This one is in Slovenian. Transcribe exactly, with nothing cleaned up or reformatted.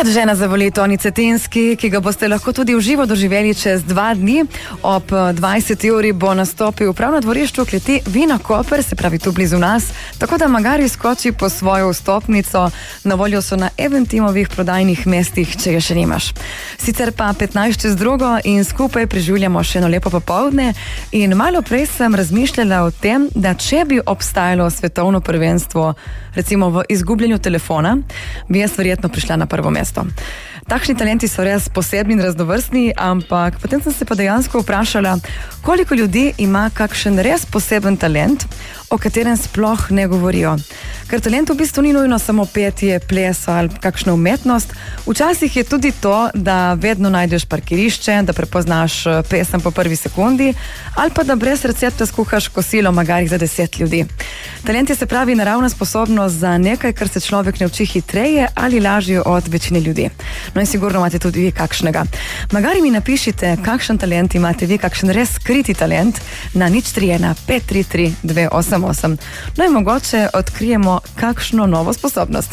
Kad žena zavoli Toni Cetinski, ki ga boste lahko tudi v živo doživeli čez dva dni. Ob dvajseti uri bo nastopil prav na dvorišču kleti Vina Koper, se pravi tu blizu nas, tako da magari skoči po svojo vstopnico. Na voljo so na Eventimovih prodajnih mestih, če je še nimaš. Sicer pa petnajst čez drugo in skupaj preživljamo še eno lepo popoldne. In malo prej sem razmišljala o tem, da če bi obstajalo svetovno prvenstvo, recimo v izgubljanju telefona, bi jaz verjetno prišla na prvo mesto. Takšni talenti so res posebni in raznovrstni, ampak potem sem se pa dejansko vprašala, koliko ljudi ima kakšen res poseben talent, o katerem sploh ne govorijo. Ker talent v bistvu ni nujno samo petje, ples ali kakšna umetnost. Včasih je tudi to, da vedno najdeš parkirišče, da prepoznaš pesem po prvi sekundi, ali pa da brez recepta skuhaš kosilo magari za deset ljudi. Talent je, se pravi, naravna sposobnost za nekaj, kar se človek ne uči hitreje ali lažje od večine ljudi. No in sigurno imate tudi vi kakšnega. Magari mi napišite, kakšen talent imate vi, kakšen res skriti talent na nič tri ena pet tri tri dve osem osem. No in mogoče odkrijemo kakšno novo sposobnost.